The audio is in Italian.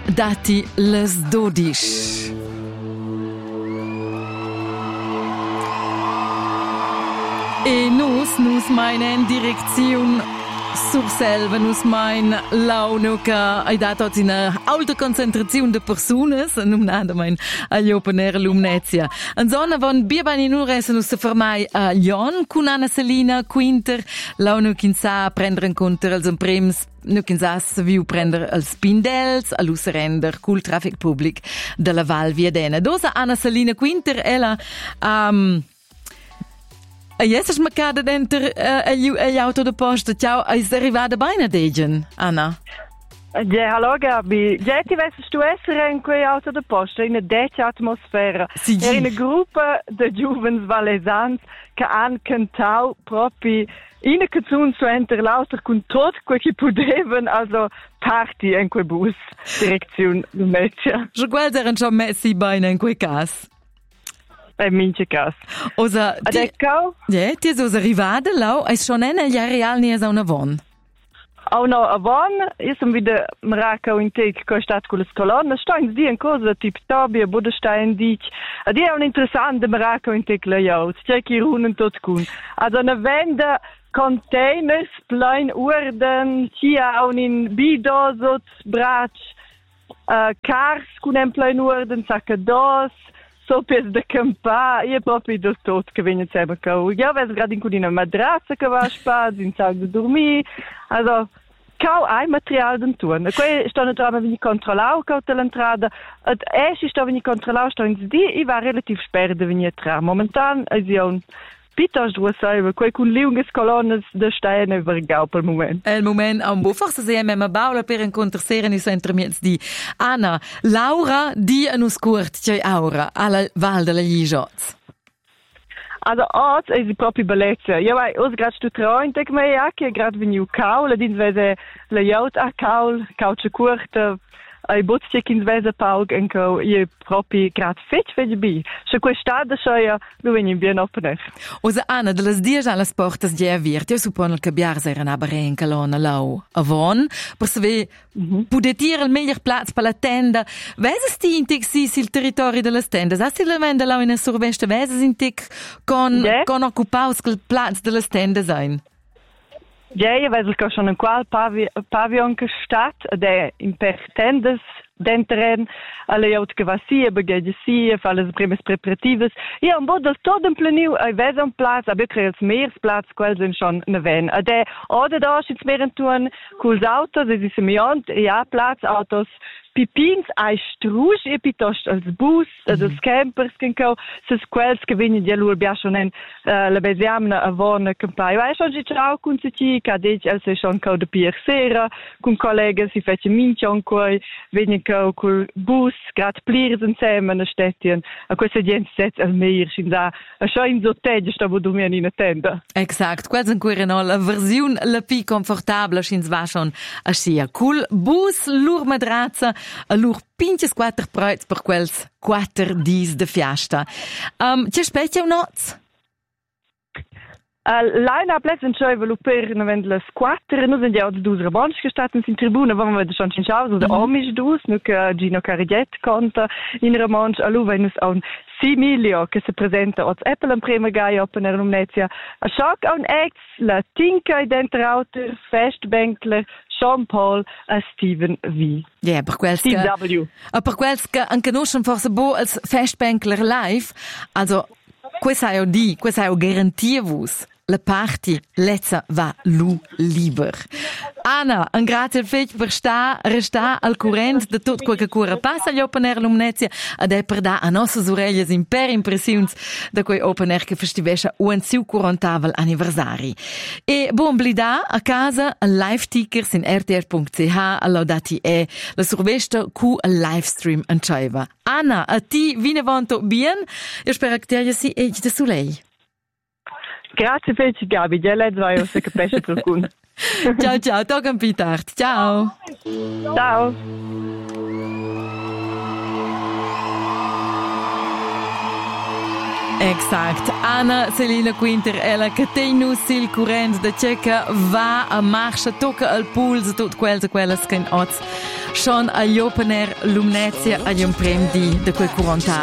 dati les 12. E nus mein in direzione Surselva, nus mein launo che hai dato una alta concentrazione di persone, non nada mein agli open air Lumnezia. In zona von Birbani nur essen nus fermai a Lyon, con Anna Selina Quinter, launo che sa prendere in conto els prems nu che sa viu prendere els Spindels, a lus render col traffic public della Val Viadena. Dosa Anna Selina Quinter, ella Jetzt ist mir gerade dentro agli auto de posta. Ciao, ist arrivata bene degen, Anna? Ja, hallo Gabi. Ja, ti vesti tu essere in quei auto de posta in una deccia atmosfera. Sì. Era una gruppa de giovens valesans che han cantato proprio in una canzone su enter lauter con tutto quel che potevano, also party in quel bus, direzione Lumnezia. Je guardo erano già messi bene in quel caso. Mince cas. Osa, ti è arrivata là, è schon in gli reali ne è una von. Oh no, a von, io sono wieder mraca in tec co stat con le colonne, sto in di cosa tipo Tobia, Budestein dic. Di è un interessante mraca in tec layout. C'è chi runen tot kun. Also una venda containers plein urden, cia un in bidosot brach, cars con en plein urden saccados. So pies de campa, io proprio del tot che viene sempre cau. Io avevo gerade in una matrazza che va spaz, in sal de dormir. Also, cau hai material den tun. Quei sto na trama vini controllau cau l'entrada. Et esci sto vini controllau sto in di, I va relativ spät de vini tra. Momentan è un Pitas du sai, quei con lungas colonnes de steine vergau per moment. El moment am bo forse se me baula per incontrare ni centro miez di Anna, Laura di anus curt c'è aura alla Val della Lijots. Also ort è proprio bellezza. Io vai us grad stu train tec me ja che grad veniu caul, din vese la yacht a caul, couch curta. I botstiek in Svesa Paug en co je proprio grad fetch bi. Se quest'ada soia lo veni bien opener. Osa Anna de las dies alle portas di avirt. Io suppono che biars era na in calona lau avon, per se pudetir il meglio platz per la tenda. Veses ti intexis il territorio delle tende. Asti la venda lau in surveste veses intic con occupaus quel platz delle tende sein. Ja, io vedo che sono in qual pavillon che stat, ed è in pertendes d'enteren, alle jaut che va sia, begegge sia, fa le prime preparativas. Io un po' del todo in pleniu, I vedo un platz, aber ich als Meersplatz, quel sind schon ne ven. Ed è, oder da schitz mehr in tun, cools Autos, es ist miont, ja, Platz, Autos, Pipins ai strusch e piuttosto als bus, als campers che ses quels che vengono di lur biashonen la besiamna avon campai. Vai schon ci ciao con ci cadec als schon co de piersera con collega si fece minchon coi vengono co col bus grad plirs insieme na stettien. A questa gente set al meir sin da a schon in so tege sta wo du mir in tenda. Exakt, quels ancora no la versione la più confortabile sin va schon a sia cool bus lur madrazza a lur pinches 4 preuz per quels 4 dies de fiesta. C'è specie un oz? Line-up letzten schon evaluieren, wenn les 4, nu sind ja auch die 12 Rabons gestatten in Tribune, wenn wir schon in Schau, der Amish dus, nu Gino Cariget conta in Ramonsch, alu wenn es auch Similio che si presenta als Apple in prima gai open in Lumnezia. A shock on ex la Tinka Identrauter, Festbänkler, Sean Paul e Steven V. Ja, per quels Steve W. Per quels che anche noi schon forse bo als Festbänkler live, also questa è di, questa è garantivus. La party lezza va lu liber. Anna, un grazie fech per resta al current de tot quel che cura passa agli Open Air Lumnezia ed è per da a nostre sorelle imper impressions da quei Open Air che festivescia un siu quarantavel anniversari. E buon blida a casa a live tickers in rtr.ch allaudati e la survesta cu a livestream an chaiva. Anna, a ti vine vanto bien? Io spero che ti aia si e de soleil. Grazie feci Gabi, ja lei vai se capisce per cun. Ciao ciao, tocca pitart. Ciao. Ciao. Exact. Anna Selina Quinter, ella che tenu sil current da ceca va a marcia, tocca al puls, tot quels che in oz schon a Jopener Lumnezia a un prem di quel 40